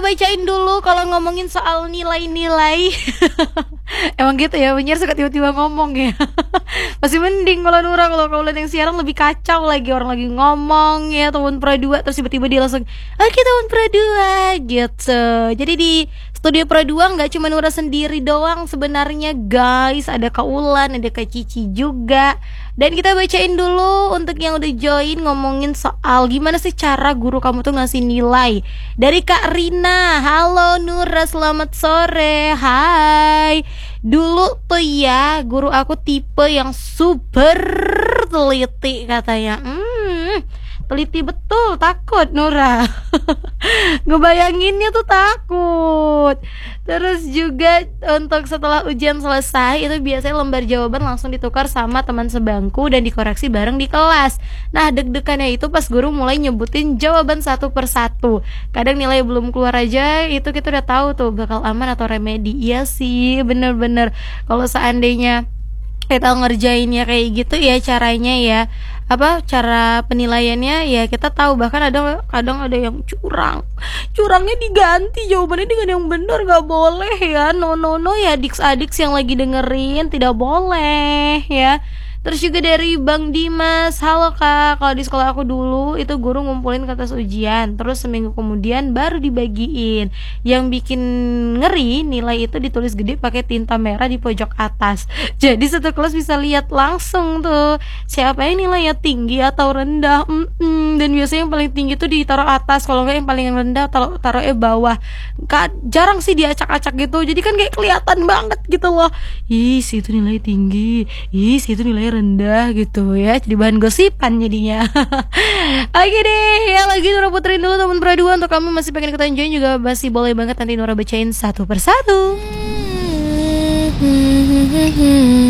bacain dulu kalau ngomongin soal nilai-nilai. Emang gitu ya, penyiar suka tiba-tiba ngomong ya. Masih mending kalau Nura, kalau kaulan yang siaran lebih kacau lagi. Orang lagi ngomong ya, tahun Pro 2, terus tiba-tiba dia langsung oke tahun Pro 2 gitu. Jadi di studio Pro 2 gak cuma Nura sendiri doang sebenarnya guys. Ada Kaulan, ada Kak Cici juga. Dan kita bacain dulu untuk yang udah join, ngomongin soal gimana sih cara guru kamu tuh ngasih nilai. Dari Kak Rina, halo Nura, selamat sore. Hai. Dulu tuh ya, guru aku tipe yang super teliti katanya. Teliti betul, takut Nura. Ngebayanginnya tuh takut. Terus juga untuk setelah ujian selesai itu biasanya lembar jawaban langsung ditukar sama teman sebangku dan dikoreksi bareng di kelas. Nah deg-degannya itu pas guru mulai nyebutin jawaban satu persatu. Kadang nilai belum keluar aja itu kita udah tahu tuh bakal aman atau remedi. Iya sih, bener-bener. Kalau seandainya kita ngerjainnya kayak gitu ya caranya ya, cara penilaiannya ya kita tahu. Bahkan kadang ada yang curangnya diganti jawabannya dengan yang benar. Nggak boleh ya, no ya adik-adik yang lagi dengerin, tidak boleh ya. Terus juga dari Bang Dimas, halo kak, kalau di sekolah aku dulu itu guru ngumpulin kertas ujian, terus seminggu kemudian baru dibagiin. Yang bikin ngeri, nilai itu ditulis gede pakai tinta merah di pojok atas. Jadi satu kelas bisa lihat langsung tuh siapa yang nilainya tinggi atau rendah. Dan biasanya yang paling tinggi tuh ditaruh atas, kalau nggak yang paling rendah taruhnya bawah. Jarang sih diacak-acak gitu, jadi kan kayak kelihatan banget gitu loh. Ih, si itu nilai tinggi, ih si itu nilai rendah gitu ya. Jadi bahan gosipan jadinya. Oke deh, ya lagi Nura puterin dulu teman Pro 2. Untuk kamu masih pengen ikutan join juga masih boleh banget, nanti Nura bacain satu persatu.